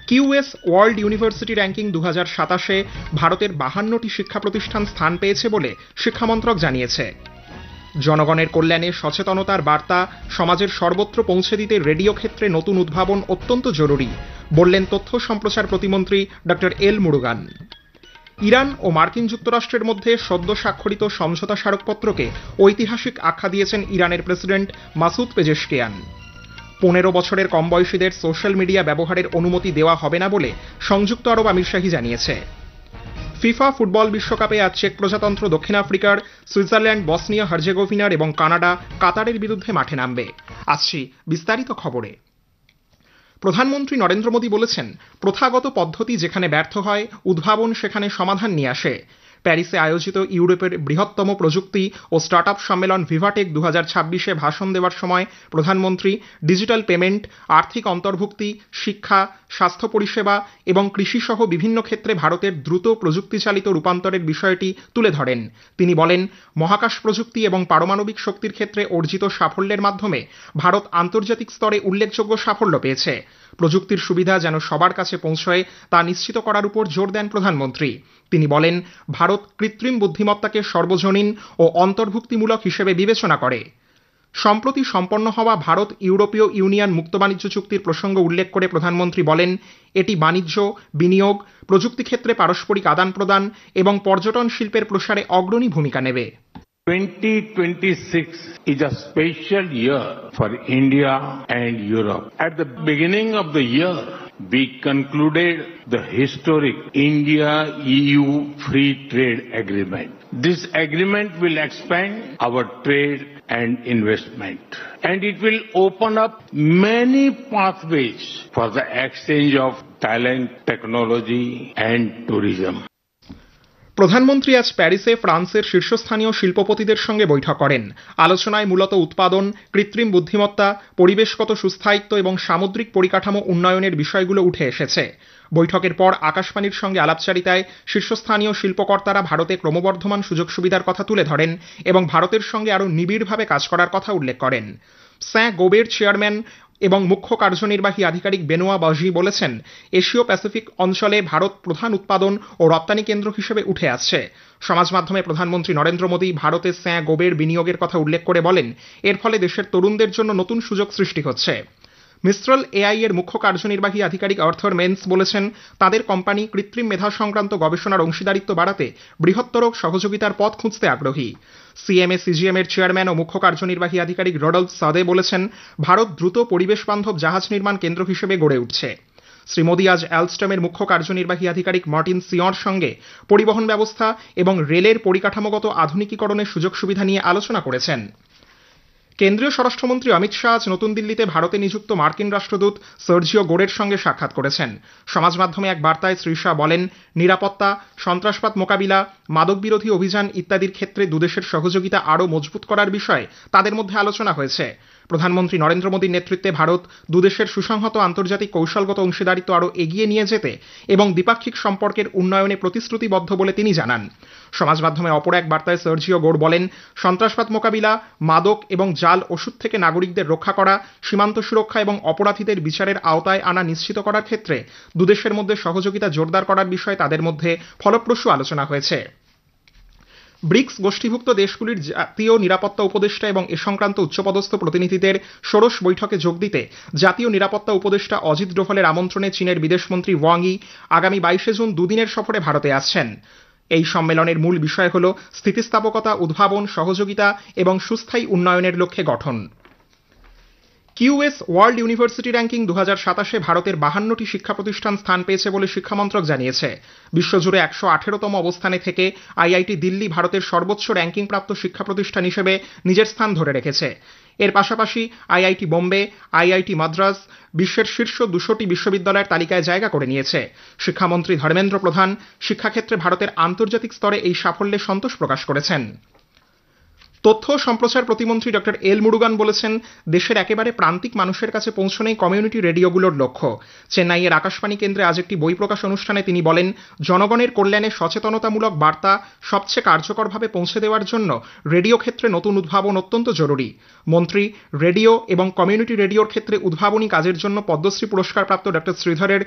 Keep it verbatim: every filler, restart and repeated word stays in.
QS world university ranking দু হাজার সাতাশে ভারতের বাহান্নটি শিক্ষা প্রতিষ্ঠান স্থান পেয়েছে বলে শিক্ষামন্ত্রক জানিয়েছে। জনগণের কল্যাণে সচেতনতার বার্তা সমাজের সর্বত্র পৌঁছে দিতে রেডিও ক্ষেত্রে নতুন উদ্ভাবন অত্যন্ত জরুরি বললেন তথ্য সম্প্রচার প্রতিমন্ত্রী ডক্টর এল মুরুগান। ইরান ও মার্কিন যুক্তরাষ্ট্রের মধ্যে সদ্য স্বাক্ষরিত সমঝোতা স্মারকপত্রকে ঐতিহাসিক আখ্যা দিয়েছেন ইরানের প্রেসিডেন্ট মাসুদ পেজেশকিয়ান। পনেরো বছরের কম বয়সীদের সোশ্যাল মিডিয়া ব্যবহারের অনুমতি দেওয়া হবে না বলে সংযুক্ত আরব আমিরশাহী জানিয়েছে। ফিফা ফুটবল বিশ্বকাপে আজ চেক প্রজাতন্ত্র, দক্ষিণ আফ্রিকার, সুইজারল্যান্ড, বসনিয়া হার্জেগোভিনার এবং কানাডা কাতারের বিরুদ্ধে মাঠে নামবে। আসছি বিস্তারিত খবরে। প্রধানমন্ত্রী নরেন্দ্র মোদী বলেছেন, প্রথাগত পদ্ধতি যেখানে ব্যর্থ হয়, উদ্ভাবন সেখানে সমাধান নিয়ে আসে। প্যারিসে আয়োজিত ইউরোপের বৃহত্তম প্রযুক্তি ও স্টার্টআপ সম্মেলন ভিভাটেক দু হাজার ছাব্বিশে ভাষণ দেওয়ার সময় প্রধানমন্ত্রী ডিজিটাল পেমেন্ট, আর্থিক অন্তর্ভুক্তি, শিক্ষা, স্বাস্থ্য পরিষেবা এবং কৃষিসহ বিভিন্ন ক্ষেত্রে ভারতের দ্রুত প্রযুক্তিচালিত রূপান্তরের বিষয়টি তুলে ধরেন। তিনি বলেন, মহাকাশ প্রযুক্তি এবং পারমাণবিক শক্তির ক্ষেত্রে অর্জিত সাফল্যের মাধ্যমে ভারত আন্তর্জাতিক স্তরে উল্লেখযোগ্য সাফল্য পেয়েছে। প্রযুক্তির সুবিধা যেন সবার কাছে পৌঁছয় তা নিশ্চিত করার উপর জোর দেন প্রধানমন্ত্রী। তিনি বলেন, ভারত কৃত্রিম বুদ্ধিমত্তাকে সর্বজনীন ও অন্তর্ভুক্তিমূলক হিসেবে বিবেচনা করে। সম্প্রতি সম্পন্ন হওয়া ভারত ইউরোপীয় ইউনিয়ন মুক্ত বাণিজ্য চুক্তির প্রসঙ্গ উল্লেখ করে প্রধানমন্ত্রী বলেন, এটি বাণিজ্য, বিনিয়োগ, প্রযুক্তি ক্ষেত্রে পারস্পরিক আদান প্রদান এবং পর্যটন শিল্পের প্রসারে অগ্রণী ভূমিকা নেবে। twenty twenty-six is a special year for India and Europe. At the beginning of the year, we concluded the historic India-E U Free Trade Agreement. This agreement will expand our trade and investment, and it will open up many pathways for the exchange of talent, technology, and tourism. প্রধানমন্ত্রী আজ প্যারিসে ফ্রান্সের শীর্ষস্থানীয় শিল্পপতিদের সঙ্গে বৈঠক করেন। আলোচনায় মূলত উৎপাদন, কৃত্রিম বুদ্ধিমত্তা, পরিবেশগত সুস্থায়িত্ব এবং সামুদ্রিক পরিকাঠামো উন্নয়নের বিষয়গুলো উঠে এসেছে। বৈঠকের পর আকাশবাণীর সঙ্গে আলাপচারিতায় শীর্ষস্থানীয় শিল্পকর্তারা ভারতে ক্রমবর্ধমান সুযোগ সুবিধার কথা তুলে ধরেন এবং ভারতের সঙ্গে আরও নিবিড়ভাবে কাজ করার কথা উল্লেখ করেন। স্যাঁ গোবের চেয়ারম্যান এবং মুখ্য কার্যনির্বাহী আধিকারিক বেনোয়া বাজি বলেছেন, এশীয় প্যাসিফিক অঞ্চলে ভারত প্রধান উৎপাদন ও রপ্তানি কেন্দ্র হিসেবে উঠে আসছে। সমাজ মাধ্যমে প্রধানমন্ত্রী নরেন্দ্র মোদী ভারতে স্যাঁ গোবের বিনিয়োগের কথা উল্লেখ করে বলেন, এর ফলে দেশের তরুণদের জন্য নতুন সুযোগ সৃষ্টি হচ্ছে। মিস্ট্রাল এআই এর মুখ্য কার্যনির্বাহী আধিকারিক আর্থার মেন্স বলেছেন, তাদের কোম্পানি কৃত্রিম মেধা সংক্রান্ত গবেষণার অংশীদারিত্ব বাড়াতে বৃহত্তর সহযোগিতার পথ খুঁজতে আগ্রহী। সিএমএ সিজিএম এর চেয়ারম্যান ও মুখ্য কার্যনির্বাহী আধিকারিক রডলফ সাদে বলেছেন, ভারত দ্রুত পরিবেশ বান্ধব জাহাজ নির্মাণ কেন্দ্র হিসেবে গড়ে উঠছে। শ্রী মোদী আজ অ্যালস্টমের মুখ্য কার্যনির্বাহী আধিকারিক মার্টিন সিয়র সঙ্গে পরিবহন ব্যবস্থা এবং রেলের পরিকাঠামোগত আধুনিকীকরণের সুযোগ সুবিধা নিয়ে আলোচনা করেছেন। কেন্দ্রীয় স্বরাষ্ট্রমন্ত্রী অমিত শাহ আজ নতুন দিল্লিতে ভারতে নিযুক্ত মার্কিন রাষ্ট্রদূত সার্জিও গোরের সঙ্গে সাক্ষাৎ করেছেন। সমাজ মাধ্যমে এক বার্তায় শ্রী শাহ বলেন, নিরাপত্তা, সন্ত্রাসবাদ মোকাবিলা, মাদক বিরোধী অভিযান ইত্যাদির ক্ষেত্রে দুদেশের সহযোগিতা আরও মজবুত করার বিষয়ে তাদের মধ্যে আলোচনা হয়েছে। প্রধানমন্ত্রী নরেন্দ্র মোদীর নেতৃত্বে ভারত দুদেশের সুসংহত আন্তর্জাতিক কৌশলগত অংশীদারিত্ব আরও এগিয়ে নিয়ে যেতে এবং দ্বিপাক্ষিক সম্পর্কের উন্নয়নে প্রতিশ্রুতিবদ্ধ বলে তিনি জানান। সমাজ মাধ্যমে অপর এক বার্তায় সার্জিও গোর বলেন, সন্ত্রাসবাদ মোকাবিলা, মাদক এবং জাল ওষুধ থেকে নাগরিকদের রক্ষা করা, সীমান্ত সুরক্ষা এবং অপরাধীদের বিচারের আওতায় আনা নিশ্চিত করার ক্ষেত্রে দুদেশের মধ্যে সহযোগিতা জোরদার করার বিষয়ে তাদের মধ্যে ফলপ্রসূ আলোচনা হয়েছে। ব্রিক্স গোষ্ঠীভুক্ত দেশগুলির জাতীয় নিরাপত্তা উপদেষ্টা এবং এ সংক্রান্ত উচ্চপদস্থ প্রতিনিধিদের ষোড়শ বৈঠকে যোগ দিতে জাতীয় নিরাপত্তা উপদেষ্টা অজিত ডোভালের আমন্ত্রণে চীনের বিদেশমন্ত্রী ওয়াং ই আগামী বাইশে জুন দুদিনের সফরে ভারতে আসছেন। এই সম্মেলনের মূল বিষয় হল স্থিতিস্থাপকতা, উদ্ভাবন, সহযোগিতা এবং সুস্থায়ী উন্নয়নের লক্ষ্যে গঠন। কিউএস ওয়ার্ল্ড ইউনিভার্সিটি র্যাঙ্কিং দু হাজার সাতাশে ভারতের বাহান্নটি শিক্ষা প্রতিষ্ঠান স্থান পেয়েছে বলে শিক্ষামন্ত্রক জানিয়েছে। বিশ্বজুড়ে একশো আঠেরোতম অবস্থানে থেকে আইআইটি দিল্লি ভারতের সর্বোচ্চ র্যাঙ্কিং প্রাপ্ত শিক্ষা প্রতিষ্ঠান হিসেবে নিজের স্থান ধরে রেখেছে। এর পাশাপাশি আইআইটি বোম্বে, আইআইটি মাদ্রাজ বিশ্বের শীর্ষ দুশোটি বিশ্ববিদ্যালয়ের তালিকায় জায়গা করে নিয়েছে। শিক্ষামন্ত্রী ধর্মেন্দ্র প্রধান শিক্ষাক্ষেত্রে ভারতের আন্তর্জাতিক স্তরে এই সাফল্যে সন্তোষ প্রকাশ করেছেন। তথ্য সম্প্রচার প্রতিমন্ত্রী ডক্টর এল মুরুগান বলেছেন, দেশের একেবারে প্রান্তিক মানুষের কাছে পৌঁছানোই কমিউনিটি রেডিওগুলোর লক্ষ্য। চেন্নাইয়ের আকাশবাণী কেন্দ্রে আজ একটি বই প্রকাশ অনুষ্ঠানে তিনি বলেন, জনগণের কল্যাণে সচেতনতামূলক বার্তা সবচেয়ে কার্যকরভাবে পৌঁছে দেওয়ার জন্য রেডিও ক্ষেত্রে নতুন উদ্ভাবন অত্যন্ত জরুরি। মন্ত্রী রেডিও এবং কমিউনিটি রেডিওর ক্ষেত্রে উদ্ভাবনী কাজের জন্য পদ্মশ্রী পুরস্কারপ্রাপ্ত ডক্টর শ্রীধরের